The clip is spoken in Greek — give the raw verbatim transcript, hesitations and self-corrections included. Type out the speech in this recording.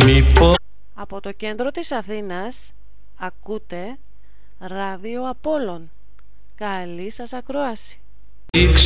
Από το κέντρο της Αθήνας ακούτε Ράδιο Απόλλων. Καλή σας ακρόαση.